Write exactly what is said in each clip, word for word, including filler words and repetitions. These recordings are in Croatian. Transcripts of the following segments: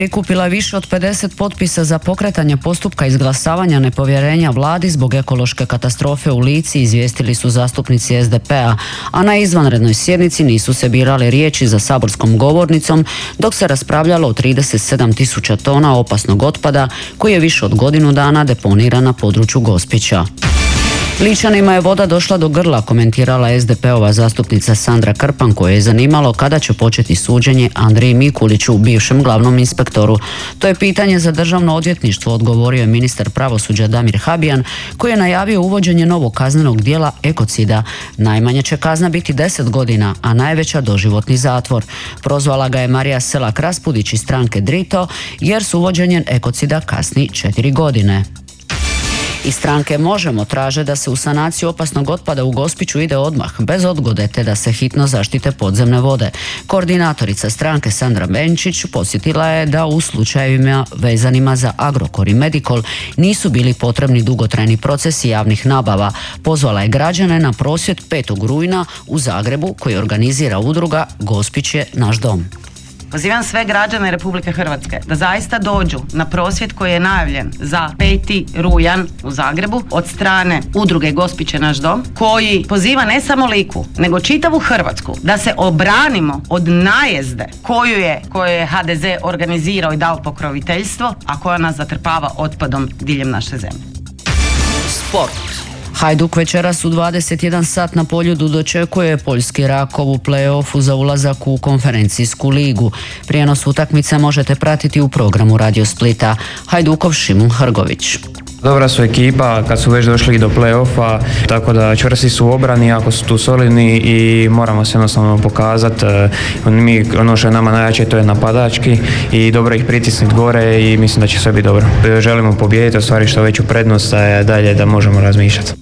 Prikupila više od pedeset potpisa za pokretanje postupka izglasavanja nepovjerenja vladi zbog ekološke katastrofe u Lici, izvijestili su zastupnici es de pe-a, a na izvanrednoj sjednici nisu se birale riječi za saborskom govornicom, dok se raspravljalo o trideset sedam tisuća tona opasnog otpada koji je više od godinu dana deponiran na području Gospića. Ličanima je voda došla do grla, komentirala es de pe-ova zastupnica Sandra Krpan, koje je zanimalo kada će početi suđenje Andriji Mikuliću, bivšem glavnom inspektoru. To je pitanje za državno odvjetništvo, odgovorio je ministar pravosuđa Damir Habijan, koji je najavio uvođenje novog kaznenog djela ekocida. Najmanje će kazna biti deset godina, a najveća doživotni zatvor. Prozvala ga je Marija Selak Raspudić iz stranke Drito, jer s uvođenjem ekocida kasni četiri godine. Iz stranke Možemo traže da se u sanaciju opasnog otpada u Gospiću ide odmah, bez odgode, te da se hitno zaštite podzemne vode. Koordinatorica stranke Sandra Benčić podsjetila je da u slučajevima vezanima za Agrokor i Medikol nisu bili potrebni dugotrajni procesi javnih nabava. Pozvala je građane na prosvjed petog rujna u Zagrebu, koji organizira udruga Gospić je naš dom. Pozivam sve građane Republike Hrvatske da zaista dođu na prosvjed koji je najavljen za peti rujan u Zagrebu od strane udruge Gospić je naš dom, koji poziva ne samo Liku, nego čitavu Hrvatsku da se obranimo od najezde koju je, koju je ha de ze organizirao i dao pokroviteljstvo, a koja nas zatrpava otpadom diljem naše zemlje. Sport. Hajduk večeras u dvadeset jedan sat na Poljudu dočekuje poljski Rakov u play-offu za ulazak u konferencijsku ligu. Prijenos utakmice možete pratiti u programu Radio Splita. Hajdukov Šimun Hrgović. Dobra su ekipa kad su već došli do play-offa, tako da čvrsti su u obrani, jako su tu solidni i moramo se jednostavno pokazati. Mi, ono što je nama najjače, to je napadački i dobro ih pritisniti gore i mislim da će sve biti dobro. Želimo pobijediti, ostvari što veću prednost, a dalje da možemo razmišljati.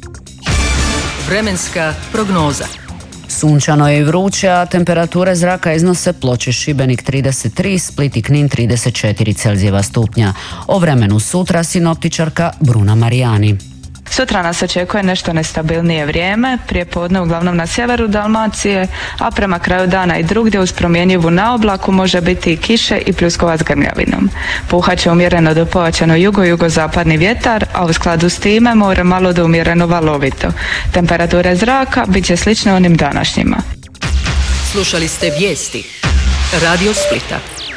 Vremenska prognoza. Sunčano je i vruće, a temperature zraka iznose Ploče, Šibenik trideset tri, Split i Knin trideset četiri Celzijeva stupnja. O vremenu sutra sinoptičarka Bruna Marijani. Sutra nas očekuje nešto nestabilnije vrijeme, prije podne uglavnom na sjeveru Dalmacije, a prema kraju dana i drugdje uz promjenjivu na oblaku može biti i kiše i pljuskova s grmljavinom. Puhat će umjereno do pojačano jugo-jugozapadni vjetar, a u skladu s time more malo do umjereno valovito. Temperature zraka bit će slične onim današnjima. Slušali ste vijesti Radio Splita.